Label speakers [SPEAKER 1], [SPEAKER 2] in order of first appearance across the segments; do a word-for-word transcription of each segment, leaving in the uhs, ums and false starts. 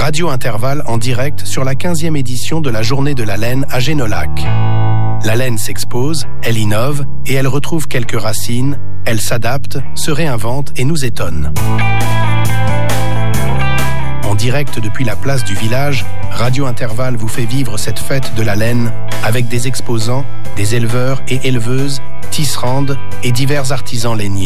[SPEAKER 1] Radio Intervalle en direct sur la quinzième édition de la Journée de la laine à Génolac. La laine s'expose, elle innove et elle retrouve quelques racines, elle s'adapte, se réinvente et nous étonne. En direct depuis la place du village, Radio Intervalle vous fait vivre cette fête de la laine avec des exposants, des éleveurs et éleveuses, tisserandes et divers artisans lainiers.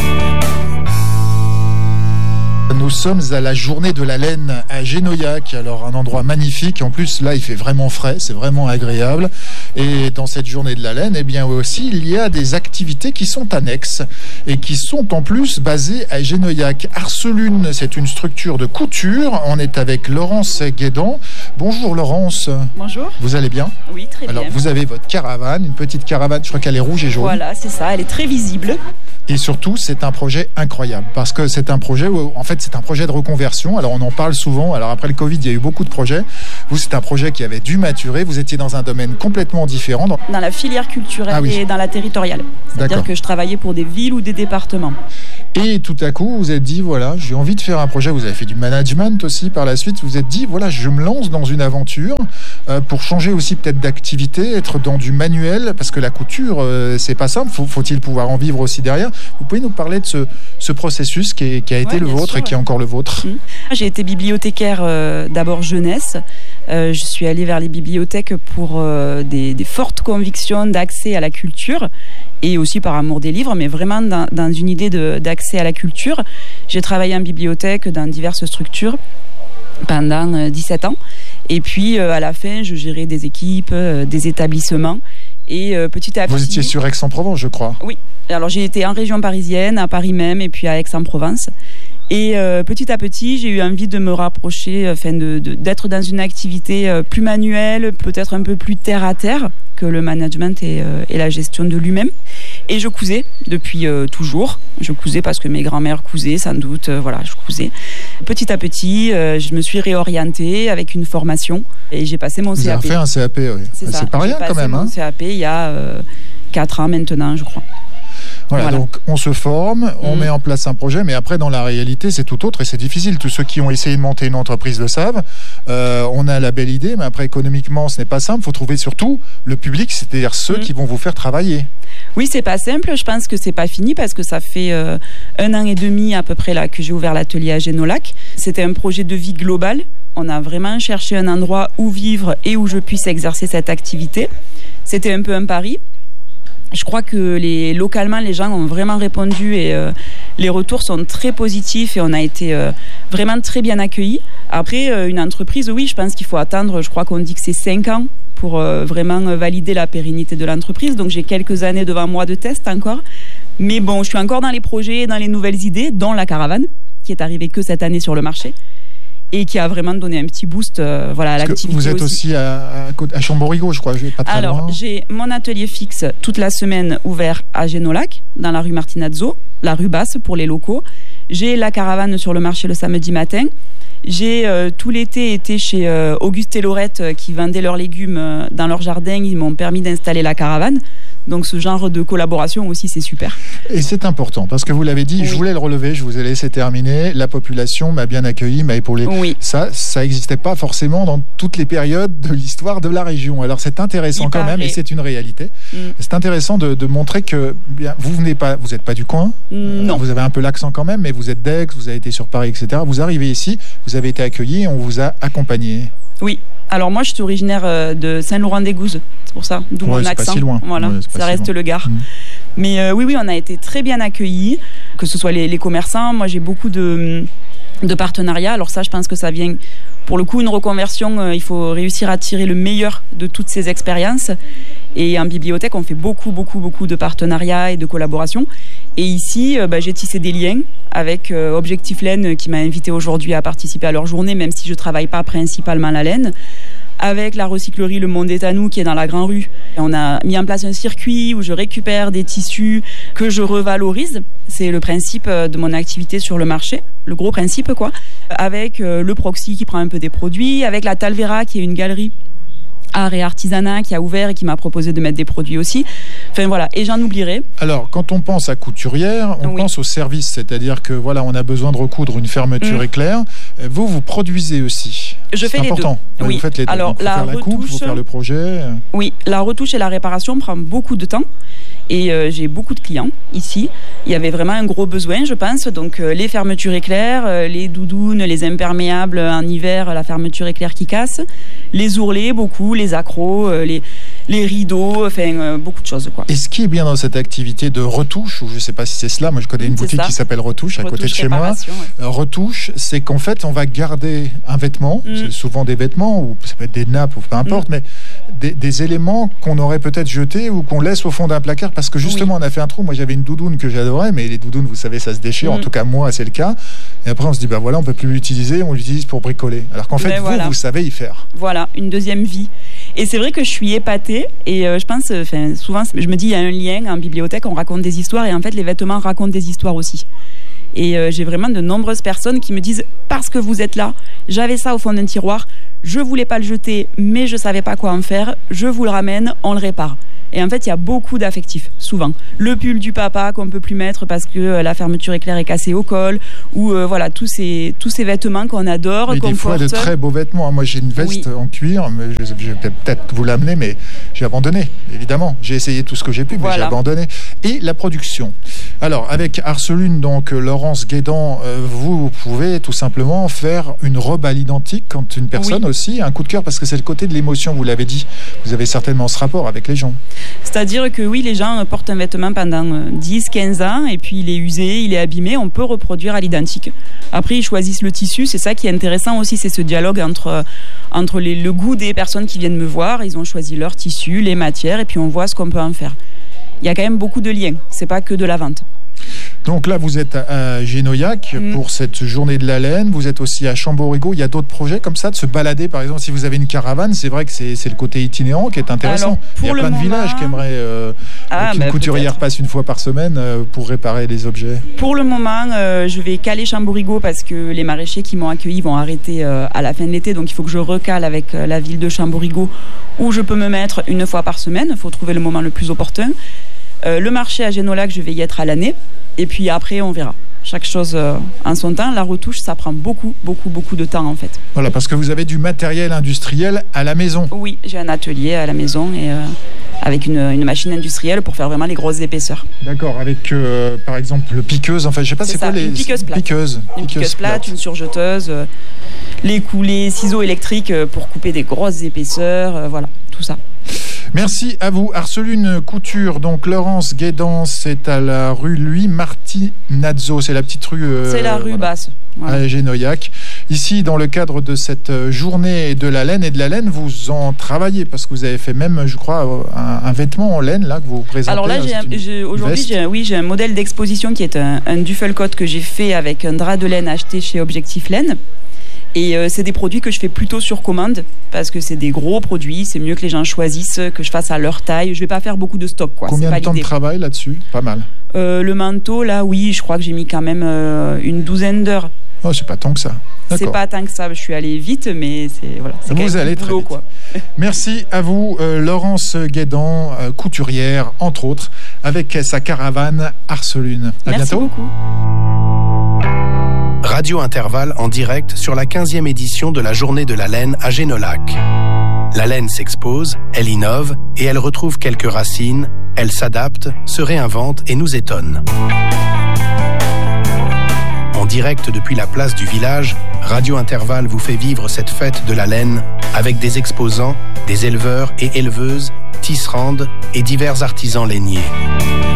[SPEAKER 2] Nous sommes à la Journée de la laine à Génoyac, alors un endroit magnifique. En plus, là, il fait vraiment frais, c'est vraiment agréable. Et dans cette Journée de la laine, eh bien aussi, il y a des activités qui sont annexes et qui sont en plus basées à Génoyac. Arcelune, c'est une structure de couture. On est avec Laurence Guédan. Bonjour Laurence.
[SPEAKER 3] Bonjour.
[SPEAKER 2] Vous allez bien ?
[SPEAKER 3] Oui, très bien.
[SPEAKER 2] Alors, vous avez votre caravane, une petite caravane, je crois qu'elle est rouge et jaune.
[SPEAKER 3] Voilà, c'est ça, elle est très visible.
[SPEAKER 2] Et surtout, c'est un projet incroyable parce que c'est un projet où, en fait, c'est un projet de reconversion. Alors, on en parle souvent. Alors, après le Covid, il y a eu beaucoup de projets. Vous, c'est un projet qui avait dû maturer. Vous étiez dans un domaine complètement différent. Dans,
[SPEAKER 3] dans la filière culturelle ah oui. et dans la territoriale. C'est-à-dire D'accord. que je travaillais pour des villes ou des départements.
[SPEAKER 2] Et tout à coup, vous vous êtes dit, voilà, j'ai envie de faire un projet. Vous avez fait du management aussi par la suite. Vous vous êtes dit, voilà, je me lance dans une aventure euh, pour changer aussi peut-être d'activité, être dans du manuel, parce que la couture, euh, c'est pas simple. Faut, faut-il pouvoir en vivre aussi derrière ? Vous pouvez nous parler de ce, ce processus qui, est, qui a été ouais, le vôtre sûr, et qui est ouais. encore le vôtre ?
[SPEAKER 3] Mmh. J'ai été bibliothécaire euh, d'abord jeunesse. Euh, je suis allée vers les bibliothèques pour euh, des, des fortes convictions d'accès à la culture et aussi par amour des livres, mais vraiment dans, dans une idée de, d'accès à la culture. J'ai travaillé en bibliothèque dans diverses structures pendant euh, dix-sept ans. Et puis, euh, à la fin, je gérais des équipes, euh, des établissements. Et euh, petit à petit...
[SPEAKER 2] Vous étiez sur Aix-en-Provence, je crois.
[SPEAKER 3] Oui. Alors, j'ai été en région parisienne, à Paris même, et puis à Aix-en-Provence. Et euh, petit à petit, j'ai eu envie de me rapprocher, enfin de, de, d'être dans une activité euh, plus manuelle, peut-être un peu plus terre-à-terre que le management et, euh, et la gestion de lui-même. Et je cousais depuis euh, toujours. Je cousais parce que mes grands-mères cousaient, sans doute. Euh, voilà, je cousais. Petit à petit, euh, je me suis réorientée avec une formation et j'ai passé mon
[SPEAKER 2] Vous
[SPEAKER 3] C A P.
[SPEAKER 2] Vous avez fait un C A P, oui.
[SPEAKER 3] C'est,
[SPEAKER 2] c'est pas rien quand même.
[SPEAKER 3] J'ai passé mon
[SPEAKER 2] hein.
[SPEAKER 3] C A P il y a euh, quatre ans maintenant, je crois.
[SPEAKER 2] Voilà, voilà, donc on se forme, on mmh. met en place un projet, mais après dans la réalité c'est tout autre et c'est difficile. Tous ceux qui ont essayé de monter une entreprise le savent. Euh, on a la belle idée, mais après économiquement ce n'est pas simple. Il faut trouver surtout le public, c'est-à-dire ceux mmh. qui vont vous faire travailler.
[SPEAKER 3] Oui, c'est pas simple. Je pense que c'est pas fini parce que ça fait euh, un an et demi à peu près là que j'ai ouvert l'atelier à Génolac. C'était un projet de vie global. On a vraiment cherché un endroit où vivre et où je puisse exercer cette activité. C'était un peu un pari. Je crois que les, localement, les gens ont vraiment répondu et euh, les retours sont très positifs et on a été euh, vraiment très bien accueillis. Après, euh, une entreprise, oui, je pense qu'il faut attendre, je crois qu'on dit que c'est cinq ans pour euh, vraiment valider la pérennité de l'entreprise. Donc, j'ai quelques années devant moi de test encore. Mais bon, je suis encore dans les projets, dans les nouvelles idées, dont la caravane, qui est arrivée que cette année sur le marché. Et qui a vraiment donné un petit boost euh, voilà, à
[SPEAKER 2] Parce
[SPEAKER 3] l'activité.
[SPEAKER 2] Vous êtes aussi, aussi à, à Chamborigo, je crois, je vais pas très
[SPEAKER 3] Alors,
[SPEAKER 2] loin.
[SPEAKER 3] j'ai mon atelier fixe toute la semaine ouvert à Génolac, dans la rue Martinazzo, la rue basse pour les locaux. J'ai la caravane sur le marché le samedi matin. J'ai euh, tout l'été été chez euh, Auguste et Laurette euh, qui vendaient leurs légumes euh, dans leur jardin. Ils m'ont permis d'installer la caravane. Donc ce genre de collaboration aussi, c'est super.
[SPEAKER 2] Et c'est important, parce que vous l'avez dit, oui. je voulais le relever, je vous ai laissé terminer. La population m'a bien accueilli, m'a épaulé. Oui. Ça, ça n'existait pas forcément dans toutes les périodes de l'histoire de la région. Alors c'est intéressant Il quand paraît. même, et c'est une réalité. Mm. C'est intéressant de, de montrer que bien, vous venez pas, vous n'êtes pas du coin.
[SPEAKER 3] Non.
[SPEAKER 2] Euh, vous avez un peu l'accent quand même, mais vous êtes d'Aix, vous avez été sur Paris, et cetera. Vous arrivez ici, vous avez été accueilli, et on vous a accompagné.
[SPEAKER 3] Oui. Alors moi, je suis originaire de Saint-Laurent-des-Gouzes, c'est pour ça, d'où
[SPEAKER 2] ouais,
[SPEAKER 3] mon accent.
[SPEAKER 2] Pas si loin.
[SPEAKER 3] Voilà,
[SPEAKER 2] ouais,
[SPEAKER 3] ça reste
[SPEAKER 2] si
[SPEAKER 3] le Gard. Mmh. Mais euh, oui, oui, on a été très bien accueillis, que ce soit les, les commerçants. Moi, j'ai beaucoup de, de partenariats. Alors ça, je pense que ça vient, pour le coup, une reconversion. Euh, il faut réussir à tirer le meilleur de toutes ces expériences. Et en bibliothèque, on fait beaucoup, beaucoup, beaucoup de partenariats et de collaborations. Et ici, euh, bah, j'ai tissé des liens avec euh, Objectif Laine qui m'a invité aujourd'hui à participer à leur journée, même si je ne travaille pas principalement la laine. Avec la recyclerie Le Monde est à nous qui est dans la Grande Rue. Et on a mis en place un circuit où je récupère des tissus que je revalorise. C'est le principe de mon activité sur le marché, le gros principe quoi. Avec euh, le Proxy qui prend un peu des produits, avec la Talvera qui est une galerie art et artisanat qui a ouvert et qui m'a proposé de mettre des produits aussi. Enfin voilà, et j'en oublierai.
[SPEAKER 2] Alors, quand on pense à couturière, on oui. pense au service, c'est-à-dire que voilà, on a besoin de recoudre une fermeture mmh. éclair. Vous, vous produisez aussi.
[SPEAKER 3] Je
[SPEAKER 2] c'est
[SPEAKER 3] fais
[SPEAKER 2] important.
[SPEAKER 3] les deux. Oui.
[SPEAKER 2] Vous faites les deux.
[SPEAKER 3] Alors,
[SPEAKER 2] il faut
[SPEAKER 3] la
[SPEAKER 2] faire la
[SPEAKER 3] retouche,
[SPEAKER 2] coupe, il faut faire le projet.
[SPEAKER 3] Oui, la retouche et la réparation prend beaucoup de temps. Et euh, j'ai beaucoup de clients ici. Il y avait vraiment un gros besoin, je pense. Donc euh, les fermetures éclairs, euh, les doudounes, les imperméables en hiver, la fermeture éclair qui casse, les ourlets, beaucoup, les accros, euh, les, les rideaux, enfin euh, beaucoup de choses, quoi.
[SPEAKER 2] Et ce qui est bien dans cette activité de retouche, ou je ne sais pas si c'est cela, moi je connais une
[SPEAKER 3] c'est
[SPEAKER 2] boutique
[SPEAKER 3] ça.
[SPEAKER 2] qui s'appelle Retouche à
[SPEAKER 3] Retouche,
[SPEAKER 2] côté de chez moi.
[SPEAKER 3] ouais.
[SPEAKER 2] Euh, retouche, c'est qu'en fait on va garder un vêtement, mm. c'est souvent des vêtements, ou ça peut être des nappes, ou peu importe, mm. mais des, des éléments qu'on aurait peut-être jetés ou qu'on laisse au fond d'un placard parce que justement oui. on a fait un trou. Moi j'avais une doudoune que j'adorais, mais les doudounes, vous savez, ça se déchire, mm. en tout cas moi c'est le cas. Et après on se dit, bah voilà, on peut plus l'utiliser, on l'utilise pour bricoler. Alors qu'en fait mais vous, voilà. vous savez y faire.
[SPEAKER 3] Voilà, une deuxième vie. Et c'est vrai que je suis épatée et euh, je pense, enfin, souvent je me dis il y a un lien en bibliothèque, on raconte des histoires et en fait les vêtements racontent des histoires aussi. Et euh, j'ai vraiment de nombreuses personnes qui me disent parce que vous êtes là, j'avais ça au fond d'un tiroir, je voulais pas le jeter mais je savais pas quoi en faire, je vous le ramène, on le répare. Et en fait, il y a beaucoup d'affectifs, souvent. Le pull du papa qu'on ne peut plus mettre parce que euh, la fermeture éclair est cassée au col, ou euh, voilà, tous ces, tous ces vêtements qu'on adore.
[SPEAKER 2] Mais
[SPEAKER 3] qu'on
[SPEAKER 2] des fois,
[SPEAKER 3] porte.
[SPEAKER 2] De très beaux vêtements. Moi, j'ai une veste oui. en cuir, mais je, je vais peut-être vous l'amener, mais j'ai abandonné, évidemment. J'ai essayé tout ce que j'ai pu, voilà. mais j'ai abandonné. Et la production. Alors, avec Arcelune, donc Laurence Guédan, euh, vous pouvez tout simplement faire une robe à l'identique quand une personne oui. aussi a un coup de cœur, parce que c'est le côté de l'émotion, vous l'avez dit. Vous avez certainement ce rapport avec les gens.
[SPEAKER 3] C'est-à-dire que oui, les gens portent un vêtement pendant dix, quinze ans et puis il est usé, il est abîmé, on peut reproduire à l'identique. Après, ils choisissent le tissu, c'est ça qui est intéressant aussi, c'est ce dialogue entre, entre les, le goût des personnes qui viennent me voir, ils ont choisi leur tissu, les matières et puis on voit ce qu'on peut en faire. Il y a quand même beaucoup de liens, c'est pas que de la vente.
[SPEAKER 2] Donc là, vous êtes à Génoyac mmh. pour cette journée de la laine. Vous êtes aussi à Chamborigot. Il y a d'autres projets comme ça, de se balader. Par exemple, si vous avez une caravane, c'est vrai que c'est, c'est le côté itinérant qui est intéressant. Alors, il y a plein moment... de villages qui aimeraient euh, ah, qu'une bah, couturière peut-être. passe une fois par semaine euh, pour réparer les objets.
[SPEAKER 3] Pour le moment, euh, je vais caler Chamborigot parce que les maraîchers qui m'ont accueilli vont arrêter euh, à la fin de l'été. Donc, il faut que je recale avec euh, la ville de Chamborigot où je peux me mettre une fois par semaine. Il faut trouver le moment le plus opportun. Euh, le marché à Génolac, je vais y être à l'année. Et puis après, on verra. Chaque chose euh, en son temps. La retouche, ça prend beaucoup, beaucoup, beaucoup de temps en fait.
[SPEAKER 2] Voilà, parce que vous avez du matériel industriel à la maison.
[SPEAKER 3] Oui, j'ai un atelier à la maison et euh, avec une, une machine industrielle pour faire vraiment les grosses épaisseurs.
[SPEAKER 2] D'accord, avec euh, par exemple le piqueuse. Enfin, je sais pas c'est, c'est quoi les
[SPEAKER 3] une piqueuse plate.
[SPEAKER 2] Piqueuse,
[SPEAKER 3] une piqueuse, piqueuse plate, plate, une surjeteuse, euh, les coulées, ciseaux électriques pour couper des grosses épaisseurs. Euh, voilà, tout ça.
[SPEAKER 2] Merci à vous. Arcelune Couture, donc Laurence Guédan, c'est à la rue Louis Martinazzo, c'est la petite rue. Euh,
[SPEAKER 3] c'est la rue voilà, basse.
[SPEAKER 2] Voilà. À Génoyac. Ici, dans le cadre de cette journée de la laine et de la laine, vous en travaillez parce que vous avez fait même, je crois, un, un vêtement en laine là que vous présentez.
[SPEAKER 3] Alors là, j'ai un, j'ai, aujourd'hui, j'ai, oui, j'ai un modèle d'exposition qui est un, un Duffelcoat que j'ai fait avec un drap de laine acheté chez Objectif Laine. Et euh, c'est des produits que je fais plutôt sur commande parce que c'est des gros produits, c'est mieux que les gens choisissent, que je fasse à leur taille. Je vais pas faire beaucoup de stock, quoi.
[SPEAKER 2] Combien
[SPEAKER 3] c'est pas
[SPEAKER 2] de temps
[SPEAKER 3] l'idée.
[SPEAKER 2] de travail là-dessus? Pas mal.
[SPEAKER 3] Euh, le manteau, là, oui, je crois que j'ai mis quand même euh, une douzaine d'heures.
[SPEAKER 2] Oh, c'est pas tant que ça. D'accord.
[SPEAKER 3] C'est pas tant que ça. Je suis allée vite, mais c'est voilà. C'est
[SPEAKER 2] vous allez très boulot, vite. Quoi. Merci à vous, euh, Laurence Guédan, euh, couturière, entre autres, avec sa caravane Arcelune. À
[SPEAKER 3] Merci
[SPEAKER 2] bientôt.
[SPEAKER 3] beaucoup.
[SPEAKER 1] Radio Intervalle en direct sur la quinzième édition de la Journée de la laine à Génolac. La laine s'expose, elle innove et elle retrouve quelques racines, elle s'adapte, se réinvente et nous étonne. En direct depuis la place du village, Radio Intervalle vous fait vivre cette fête de la laine avec des exposants, des éleveurs et éleveuses, tisserandes et divers artisans lainiers.